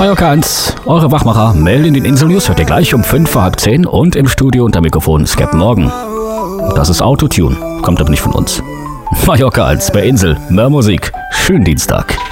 Mallorca 1, eure Wachmacher melden den Insel-News, hört ihr gleich um 5 vor halb 10 und im Studio unter Mikrofon Skep Morgan. Das ist Autotune, kommt aber nicht von uns. Mallorca 1 bei Insel, mehr Musik, schönen Dienstag.